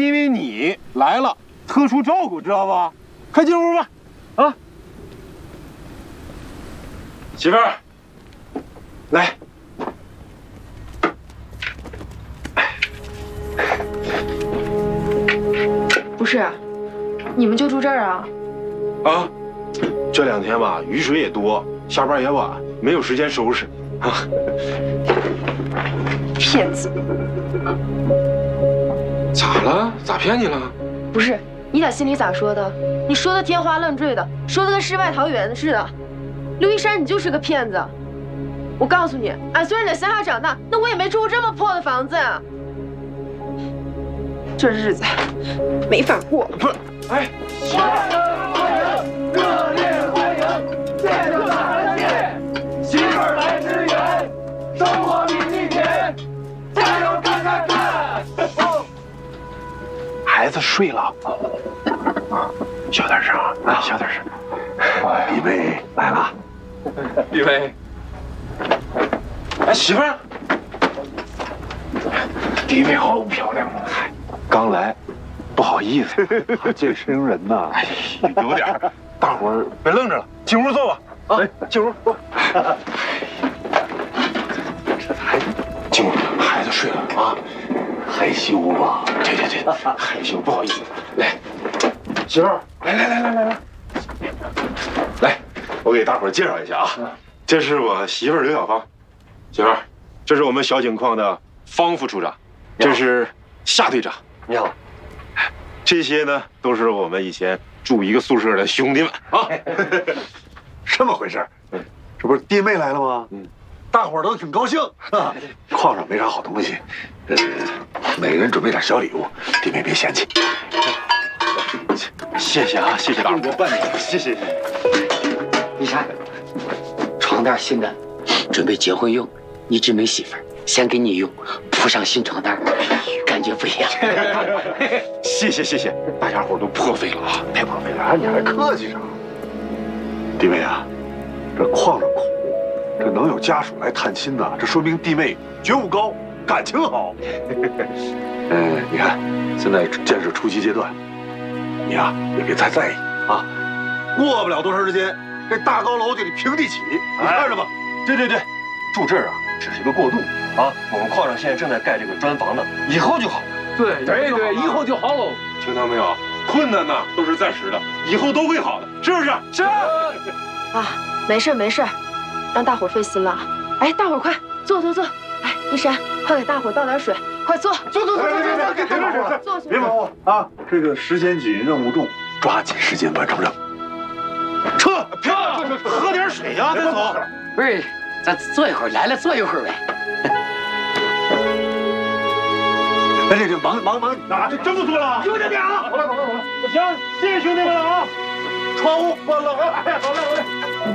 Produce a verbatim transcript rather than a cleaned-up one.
因为你来了，特殊照顾，知道吧？快进屋吧，啊！媳妇儿，来。 不是，你们就住这儿啊？ 啊，这两天吧，雨水也多，下班也晚，没有时间收拾啊。 骗子！ 咋了？咋骗你了？ 不是，你打心里咋说的？你说的天花乱坠的，说的跟世外桃源似的。刘一山，你就是个骗子！我告诉你，俺虽然在乡下长大，那我也没住过这么破的房子啊。这日子没法过。 不是，哎。 欢迎欢迎，热烈欢迎！见证大人见，媳妇儿来支援，生活比蜜甜，加油干干干！哦， 孩子睡了，啊，小点声啊，小点声。 李妹来了， 李妹，哎，媳妇儿， 李妹好漂亮啊！ 刚来，不好意思， 见生人呐。 哎，有点儿，大伙儿别愣着了，进屋坐吧。啊，进屋坐。 这孩子， 进屋，孩子睡了啊， 害羞啊。 对对对，害羞，不好意思。来，媳妇儿，来来来来来来，来，我给大伙儿介绍一下啊，这是我媳妇儿刘小芳，媳妇儿，这是我们小井矿的方副处长，这是夏队长。 你好， 这些呢都是我们以前住一个宿舍的兄弟们啊。 这么回事？这不是弟妹来了吗？嗯，大伙儿都挺高兴啊。矿上没啥好东西，呃，每个人准备点小礼物，弟妹别嫌弃。 谢谢啊，谢谢大伙我办的， 谢谢谢谢。 你看，床单新的，准备结婚用，一直没媳妇儿，先给你用，铺上新床单，感觉不一样。 谢谢谢谢，大家伙都破费了啊，太破费了。 哎，你还客气啥？弟妹啊，这矿上苦，这能有家属来探亲呢，这说明弟妹觉悟高，感情好。嗯，你看，现在建设初期阶段，你呀也别太在意啊。过不了多长时间，这大高楼就得平地起，你看着吧。 对对对，住这儿啊只是一个过渡啊。我们矿上现在正在盖这个砖房呢，以后就好。 对对对，以后就好喽。 听到没有？困难呢都是暂时的，以后都会好的，是不是？ 是。 啊，没事没事，让大伙儿费心了。哎，大伙儿快坐坐坐。哎，一山，快给大伙儿倒点水，快坐。 坐坐坐坐坐坐，给给给， 坐坐。 别忙活啊！这个时间紧，任务重，抓紧时间完成任务。 撤，撤，喝点水呀，再走。 不是，咱坐一会儿，来了坐一会儿呗。 哎，这这忙忙忙， 啊，这真不错了， 有点点啊！好了好了好了， 行，谢谢兄弟们了啊！ 窗户关了啊！哎，好嘞好嘞。